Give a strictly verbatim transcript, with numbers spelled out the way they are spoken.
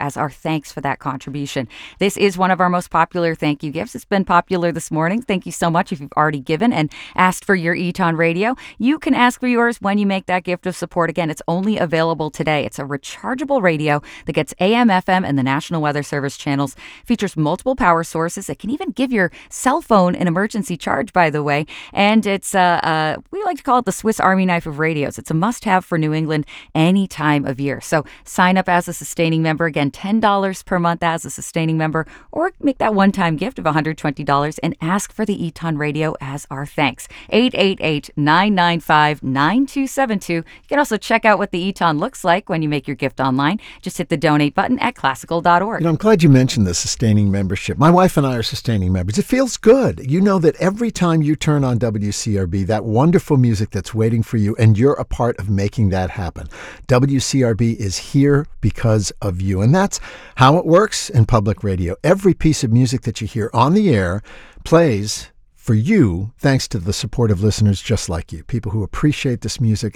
as our thanks for that contribution. This is one of our most popular thank you gifts. It's been popular this morning. Thank you so much if you've already given and asked for your Eton radio. You can ask for yours when you make that gift of support. Again, it's only available today. It's a rechargeable radio that gets A M, F M, and the National Weather Service channels. Features multiple power sources. It can even give your cell phone an emergency charge, by the way. And it's, uh, uh, we like to call it the Swiss Army knife of radios. It's a must-have for New England any time of year. So sign up as a sustaining member. Again, ten dollars per month as a sustaining member, or make that one-time gift of one hundred twenty dollars and ask for the Eton radio as our thanks. eight eight eight, nine nine five, nine two seven two. You can also check out what the Eton looks like when you make your gift online. Just hit the donate button at classical dot org. You know, I'm glad you mentioned the sustaining membership. My wife and I are sustaining members. It feels good. You know that every time you turn on W C R B, that wonderful music that's waiting for you, and you're a part of making that happen. W C R B is here because of you. And that's how it works in public radio. Every piece of music that you hear on the air plays for you thanks to the support of listeners just like you, people who appreciate this music